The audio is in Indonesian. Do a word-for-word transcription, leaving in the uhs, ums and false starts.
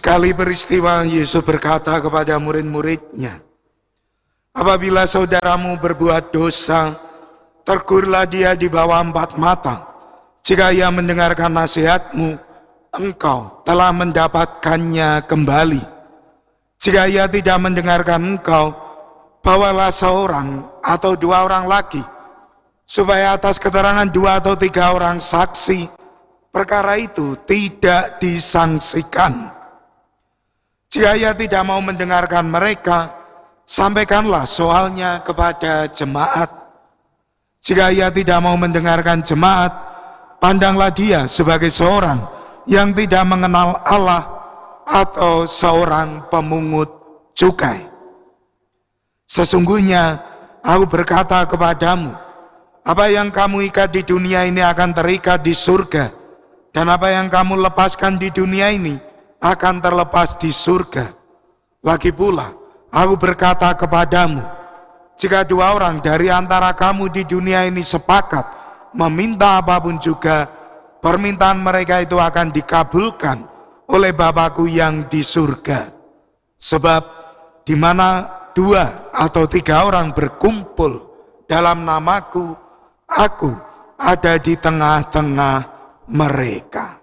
Sekali peristiwa, Yesus berkata kepada murid-muridnya, apabila saudaramu berbuat dosa, tegurlah dia di bawah empat mata. Jika ia mendengarkan nasihatmu, engkau telah mendapatkannya kembali. Jika ia tidak mendengarkan engkau, bawalah seorang atau dua orang lagi, supaya atas keterangan dua atau tiga orang saksi, perkara itu tidak disangsikan. Jika ia tidak mau mendengarkan mereka, sampaikanlah soalnya kepada jemaat. Jika ia tidak mau mendengarkan jemaat, pandanglah dia sebagai seorang yang tidak mengenal Allah atau seorang pemungut cukai. Sesungguhnya aku berkata kepadamu, apa yang kamu ikat di dunia ini akan terikat di surga, dan apa yang kamu lepaskan di dunia ini akan terlepas di surga. Lagi pula, aku berkata kepadamu, jika dua orang dari antara kamu di dunia ini sepakat meminta apapun juga, permintaan mereka itu akan dikabulkan oleh Bapa-Ku yang di surga. Sebab di mana dua atau tiga orang berkumpul dalam namaku, aku ada di tengah-tengah mereka.